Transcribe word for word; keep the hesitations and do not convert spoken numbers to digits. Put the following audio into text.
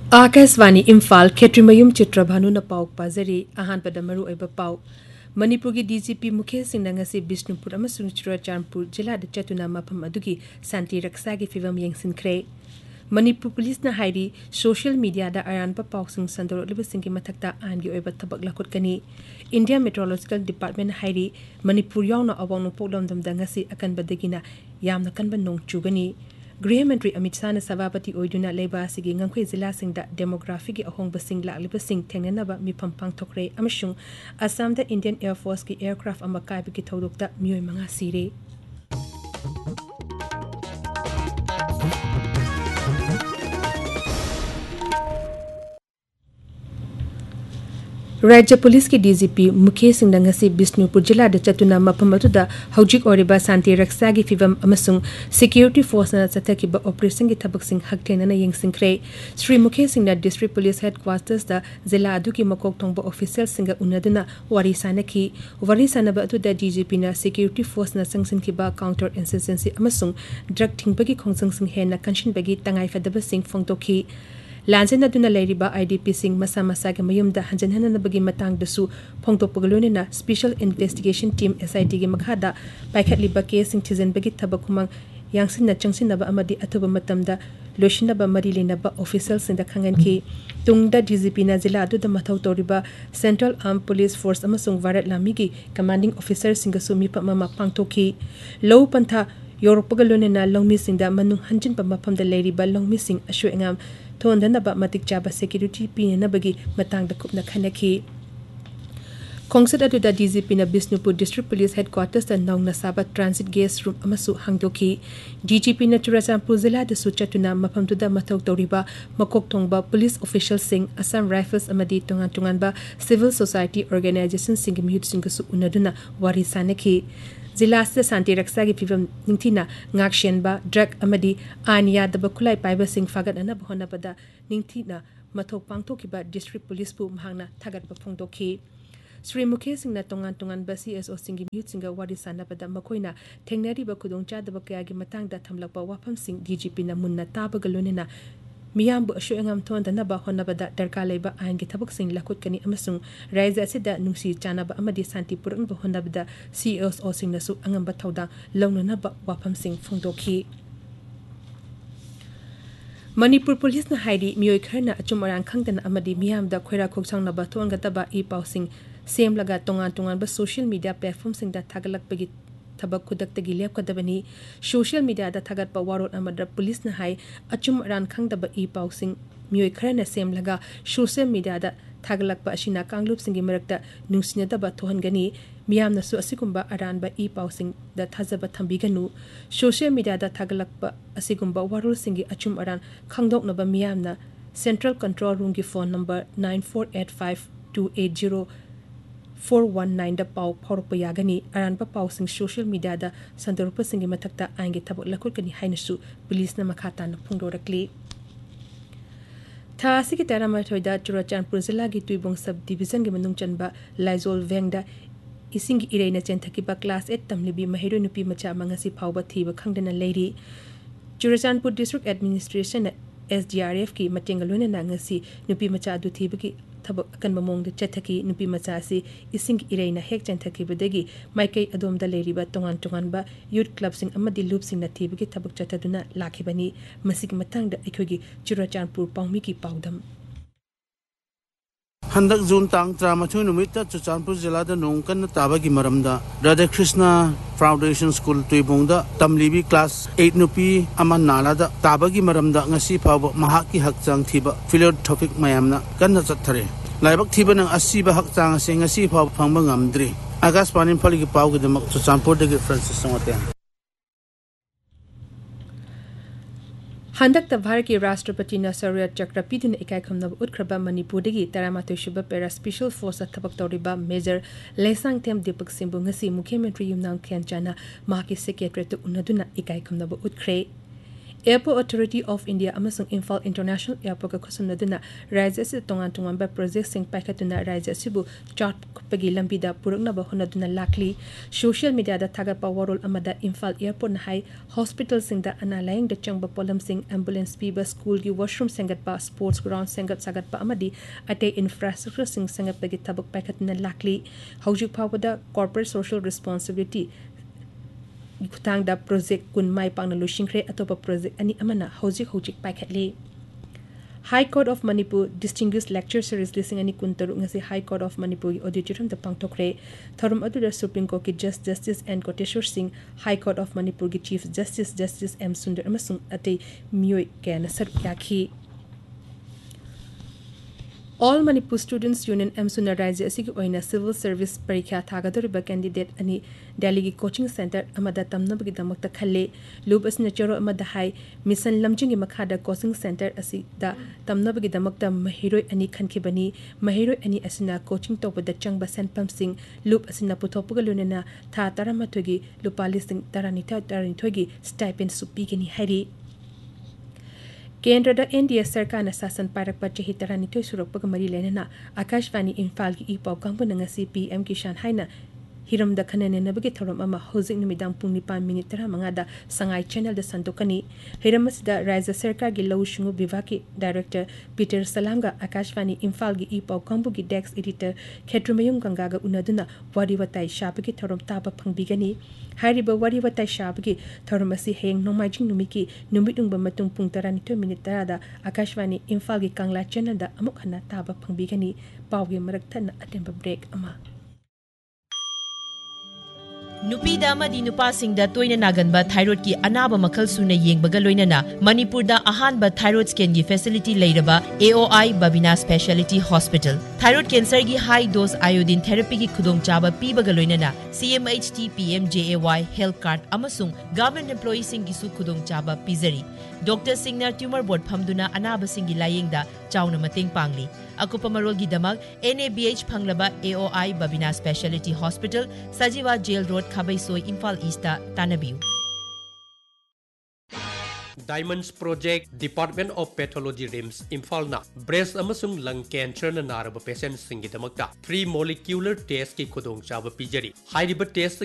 आकाशवाणी इम्फाल खेत्रिमयुम चित्रभानु न पाउ पाजरी अहानपद मरु ओइबा पाउ मणिपुर की डीजीपी मुकेश सिंह ngasi बिष्णुपुर अमसुंग चुराचांदपुर जिला द चतुना मफम अदुगी शांति रक्षा की फिवम यंगसिनख्रे मणिपुर पुलिस न हाइरी सोशल मीडिया दा अरानपा पाउसिंग संदरोलिब सिंह की मथक्ता आनगी ओइबा थबक लखुटकनी India meteorological department हाइरी Manipur यावना अवांग पोकलमदम the ngasi अकनबदगिना यामना कनबा नोंग चुगनी गृह मंत्री अमित शाह सभापति ओइदुना लेबासिगी ngangkhoi जिला सिंह डेमोग्राफी की अहोंग Singh लालिब Singh थेंगनबा मिफम पांगथोखरे अमसुंग Assam the Indian air force की एयरक्राफ्ट अमा कायबगी थौदोकता मियोय मंगा सिरे राज्य पुलिस की डीजीपी मुकेश सिंह ngasi बिष्णुपुर जिला द चतुना मफम अदुदा हौजिक ओरिबा शांति रक्षा की फिवम अमसुंग सिक्योरिटी फोर्स न चथकिबा ऑपरेशन की थबक Singh हकलेना यंगसिंख्रे Shri Mukesh Singh district police headquarters the जिला अदु की मकोक थोंबा ऑफिशियल सिंह उनदुना वारी सानकी वारी सानबा अदुदा डीजीपी न सिक्योरिटी फोर्स न संगसिनकिबा काउंटर इंसर्जेंसी अमसुंग ड्रग थिंगबगी खोंसंग सिंह हेना कंशनबगी तंगाई फदबा सिंह फोंगतोखी लांजन अदुना लेरिबा आईडीपी सिंह मसा मसा के मयुमदा हंजन हननबगी मतंगदसु फोंगतोपगलोनेना स्पेशल इन्वेस्टिगेशन टीम एसआईटी के मखादा पाइखतलिबा केस सिंह थिजनबगी थबक हुमंग यांगसिन चंगसिनबा अमदी अथुबा मतमदा लोशिनबा मरी लेनबा ऑफिशियल सिंह खंगनकी तुंगदा डीजीपी ना जिला अदुदा मथौ तोरिबा central arm police force अमसुंग Bharat लामी की कमांडिंग ऑफिसर सिंह सुमी पममा पांगथोखी लौ पंथा योरपगलोनेना लौमी सिंह मनु हंजिन मफमदा लेरिबा लौमी सिंह अशोएंगाम थोंदनबा मतिक चाबा सिक्योरिटी पीनबगी मतंग कुपना खनखी खोंसद अदुदा डीजीपी न Bishnupur district police headquarters the नौना साबा ट्रांजिट गेस्ट रूम अमसु हांगदोखी डीजीपी न चुराचांदपुर जिला दसु चतुना मफमदुदा मथौ तौरिबा मकोक थोंबा police official Singh Assam rifles अमदी तोंगान तोंगानबा civil society organisation Singh मिहुत सिंहसु उनदुना वारी सानखी जिला से शांति रक्षा की फिवम निंगथिना ngaksenba ड्रग अमदी आन यादब खुलाई पाइबा सिंह फागतना होनबदा निंगथिना मथौ पांगथोखिबा डिस्ट्रिक्ट पुलिस पु महंगना थागतबा फोंगदोखी श्री मुकेश सिंह तोंगान तोंगान बसी एसओ सिंह मिहुत सिंह वारी सानबदा मखोइना थेंगनरिबा खुदोंचादब कयागी मतंगदा थमलकबा वाफम सिंह डीजीपी न मुन्ना ताबगलोनेना मियाम अशोएंगाम थोंदनबा होनबदा दरकार लेबा आइन की थबक सिंह लखुटकनी अमसुंग राज्य असिदा नुंसी चानबा अमदी शांति पुरनबा होनबदा सीएसओ सिंहनसु अंगंबा थौदा लौननबा वाफम सिंह फोंदोखी मणिपुर पुलिस न हाइरी मियोय खरना अचुम अरान खंगदन अमदी मियाम दा खोइरा खोकसांगनबा थोंगतबा ई पाउसिंग सेमलगा तोंगान तोंगानबा सोशल मीडिया प्लेटफॉर्म सिंह दा थागलकबगी थबक खुदक्तगी लेपकदबनी सोशल मीडिया दा थागतपा वारोट अमदर पुलिस न हाई अचुम अरान खंगदबा ई पाउसिंग मियोय खरना सेमलगा सोशल मीडिया दा थागलकपा असिना कांगलुप सिंगी मरकता नुसिनदबा थोहनगनी मियामनसु असिगुंबा अरानबा ई पाउसिंग दा थाजबा थंबिगनु सोशल मीडिया दा थागलकपा असिगुंबा वारोल सिंगी अचुम अरान खंगदोकनबा मियामना सेंट्रल कंट्रोल रूम की phone number nine four eight five to eight zero four one nine the पाउ फौरप यागनी अरानबा पाउसिंग सोशल मीडिया दा संदर्भ सिंगी मथक्ता आंगे थबक लखुटकनी हाइनसु पुलिस न मखाता न फुंगदोरकली थासी की तरामाथोइदा चुराचांदपुर जिला की तुइबोंग सब डिवीजन के मनुंग चनबा लाइजोल वेंगदा इसिंग इरेना चेंथकिबा क्लास एट तमलिबी महिरो नुपी मचा मंगसी फावबा थीबा खंगदना लेरी चुराचांदपुर डिस्ट्रिक्ट एडमिनिस्ट्रेशन एसडीआरएफ की मतेंगलोने नांगसी नुपी मचा अदु थीबगी थबक अकनबा मोंग चथकी नुपी मचा से इसिंग इरेना हेक चेंथकिबदगी माइकई अदोमदा लेरिबा तोंगान तोंगानबा यूथ क्लब सिंग अमदी लूप सिंग न थीबगी थबक चथदुना लाखिबनी मसिग मतंगदा अखोगी चुराचांदपुर पाउमी की पाउदम हंदक जून तांग त्रामथु नुमित चुचानपुर जिला the नोंकन ताबगी मरमदा Radha Krishna foundation school तुइबोंगदा तमलीबी class eight नुपी अमन नाला द ताबगी मरमदा ngasi फाव महाकी हकचांग थीबा फिलोसॉफिक मयामना कन्न चथरे लाइबक थीबा नंग असीबा हकचांग से ngasi फाव फंगबा ngamdri आकाशवाणी फली की पाव के दमक चुचानपुर दगे फ्रांसिस संगते हंदक भारत के राष्ट्रपति न शौर्य चक्र पीदुन इकाई खमनब उत्खरबा मणिपुरदगी तरामाथोई सुबा para special force थबक तौरिबा major लेसांग them दीपक सिंबु ngasi मुख्यमंत्री युमनाम खेनचाना माकी सेक्रेटरी उनदुना इकाई खमनब उत्खरे Airport Authority of India amasung Imphal International Airport ka khusumnaduna rajya se tongan tongan ba project sing paikhatuna rajya sibu chart pagi lambi da puraknaba honaduna lakli social media da thaga pa warol amada Imphal Airport na hai hospital sing da analaying da changba polam sing ambulance piba school gi washroom sangat pa sports ground sangat sagat pa amadi ate infrastructure sing sangat pagi thabak paikhatuna lakli haujuk phawada corporate social responsibility Kutang da project kun mai pang na lushingre atopa project ani amana hojik hojik paikhatli High Court of Manipur Distinguished Lecture Series lising ani kuntaru ngasi High Court of Manipur gi auditorium da pangtokre thorum adu da Supreme Court ki Just Justice and Koteshwar Singh High Court of Manipur gi Chief Justice Justice M Sundar amasung ate miyoi kana sar yakhi All Manipur Students Union M Sundar Rajya asigi oina civil service parikha thagadoriba candidate ani Delhi gi coaching center amada tamnabagi damakta khalle lub asna charo amada hai mission lamjing gi makhada coaching center asi da tamnabagi damakta mahiroi ani khankhibani mahiroi ani asina coaching tobada changba senpam sing lub asina puthopuga lunena tha taramathogi lupali sing taranitha taranithogi stipend supigini hari केंद्र the NDA सरकार न शासन park पर चही तरह सुरप मरी लेना आकाशवाणी इम्फाल की ई पाव कांगबन ngasi पीएम किसान हाइना हिरम द खननेनबगे थरम अमा होजिक निमिदांग पुंग निपान मिनिट तरह मंगा दा Sangai channel the संतोकनी Hiram the राज्य सरकार की लौशुंगु विभाग के डायरेक्टर पीटर सलामगा आकाशवाणी इम्फाल की ई पाव कांगबु की डेस्क एडिटर खेत्रमयुंग गंगागा उनदुना वारी वताई शाबगे थरम ताबा फंगबिगनी हारिबा वारी वताई शाबगे थरम असि हेंग नोमाइजिंग नुमिकी नुमिदुंग मतुंग पुंग तरह मिनिट तरह दा आकाशवाणी इम्फाल की कांगला चैनल दा अमुक हना ताबा फंगबिगनी पावगे मरक थन अटेंब ब्रेक अमा Nupida amadi nupasingda toina naganba thyroid ki anaba makhal suna yengbaga loinana Manipurda ahanba thyroid scan gi facility leiraba A O I Babina Specialty Hospital thyroid cancer gi high dose iodine therapy gi khudong chaba pibaga loinana C M H T P M J A Y health card amasung government employees sing gi su khudong chaba pizari Doctor Singna tumor board phamduna anaba sing gi layengda chauna mateng pangli akupa marol gi damag N A B H phanglaba A O I Babina Specialty Hospital Sajiwa Jail Road Khabaisoi Imphal East Tanabiu Diamonds Project Department of Pathology Rims Imphal na breast amasung lung cancer na naraba patient singi damakta free molecular test ki khudong chaba pijari high test